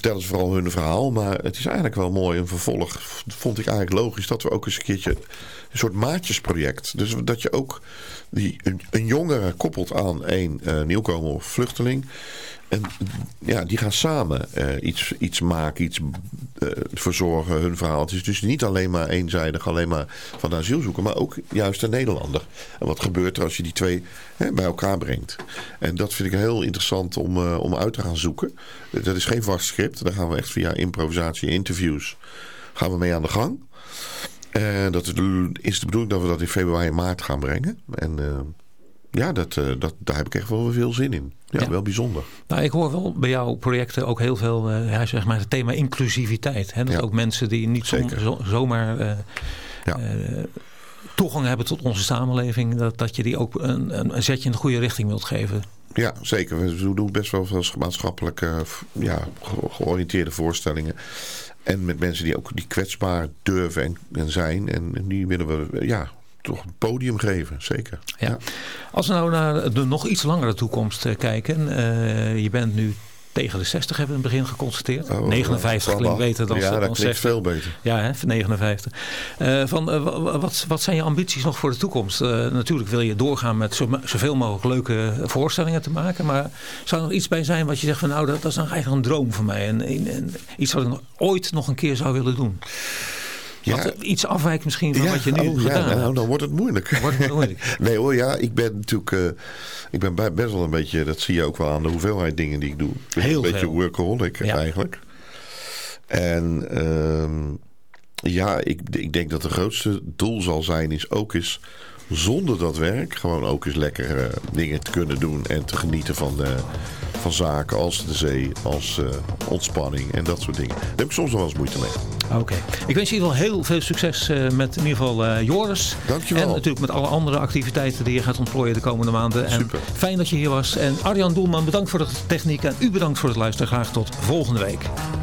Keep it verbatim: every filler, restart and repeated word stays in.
vertellen ze vooral hun verhaal. Maar het is eigenlijk wel mooi. Een vervolg vond ik eigenlijk logisch dat we ook eens een keertje een soort maatjesproject. Dus dat je ook die, een, een jongere koppelt aan een uh, nieuwkomer of vluchteling. En ja, die gaan samen uh, iets, iets maken, iets uh, verzorgen, hun verhaal. Het is dus niet alleen maar eenzijdig, alleen maar van de asielzoeker, maar ook juist de Nederlander. En wat gebeurt er als je die twee hè, bij elkaar brengt? En dat vind ik heel interessant om, uh, om uit te gaan zoeken. Dat is geen vast script. Daar gaan we echt via improvisatie, interviews, gaan we mee aan de gang. En dat is de bedoeling dat we dat in februari en maart gaan brengen. En uh, ja, dat, uh, dat, daar heb ik echt wel veel zin in. Ja, ja, wel bijzonder. Nou, ik hoor wel bij jouw projecten ook heel veel, uh, ja, zeg maar het thema inclusiviteit. Hè? Dat ja. ook mensen die niet som, zo, zomaar uh, ja. uh, toegang hebben tot onze samenleving, dat, dat je die ook een, een zetje in de goede richting wilt geven. Ja, zeker. We doen best wel veel maatschappelijk uh, ja, georiënteerde voorstellingen. En met mensen die ook die kwetsbaar durven en, en zijn. En, en die willen we ja, toch een podium geven. Zeker. Ja. Ja. Als we nou naar de nog iets langere toekomst uh, kijken. Uh, je bent nu tegen de zestig, hebben we in het begin geconstateerd. Oh, negenenvijftig klinkt beter dan, ja, dan dat klinkt veel beter. Ja, hè, negenenvijftig. Uh, van, uh, wat, wat zijn je ambities nog voor de toekomst? Uh, natuurlijk wil je doorgaan met zo, zoveel mogelijk leuke voorstellingen te maken. Maar zou er nog iets bij zijn wat je zegt van nou, dat, dat is nou eigenlijk een droom van mij. En, en, en iets wat ik nog, ooit nog een keer zou willen doen. Ja, wat iets afwijkt misschien van ja, wat je nu oh, gedaan ja, nou, hebt. Dan wordt het moeilijk. Wordt het moeilijk. Nee hoor, ja, ik ben natuurlijk uh, ik ben best wel een beetje, dat zie je ook wel aan de hoeveelheid dingen die ik doe. Heel een beetje veel. workaholic ja. eigenlijk. En uh, ja, ik, ik denk dat het grootste doel zal zijn is ook eens zonder dat werk gewoon ook eens lekker uh, dingen te kunnen doen en te genieten van de, van zaken als de zee, als uh, ontspanning en dat soort dingen. Daar heb ik soms nog wel eens moeite mee. Oké. Okay. Ik wens je in ieder geval heel veel succes uh, met in ieder geval uh, Joris. Dankjewel. En natuurlijk met alle andere activiteiten die je gaat ontplooien de komende maanden. Super. En fijn dat je hier was. En Arjan Doelman, bedankt voor de techniek en u bedankt voor het luisteren. Graag tot volgende week.